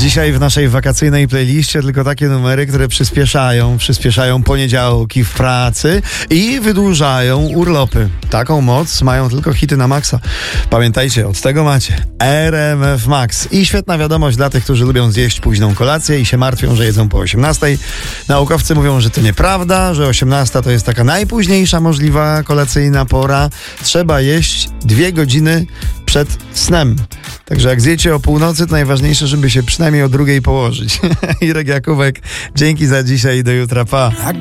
Dzisiaj w naszej wakacyjnej playliście tylko takie numery, które przyspieszają poniedziałki w pracy i wydłużają urlopy. Taką moc mają tylko hity na maksa. Pamiętajcie, od tego macie RMF Max. I świetna wiadomość dla tych, którzy lubią zjeść późną kolację i się martwią, że jedzą po 18. Naukowcy mówią, że to nieprawda, że 18 to jest taka najpóźniejsza możliwa kolacyjna pora. Trzeba jeść 2 godziny przed snem. Także jak zjecie o północy, to najważniejsze, żeby się przynajmniej o 2 położyć. Irek Jakubek, dzięki za dzisiaj i do jutra, pa.